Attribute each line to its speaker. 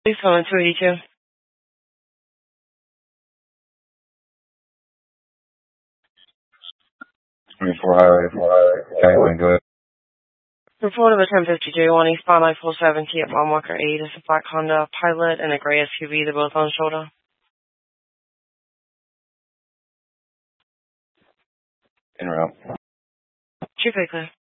Speaker 1: Please call in 282.
Speaker 2: 24 highway. Okay, go ahead.
Speaker 1: Report of a 1053 1 eastbound I-470 at Mount Walker 8 is a black Honda Pilot and a gray SUV. They're both on shoulder.
Speaker 2: En route.
Speaker 1: Chief Clear.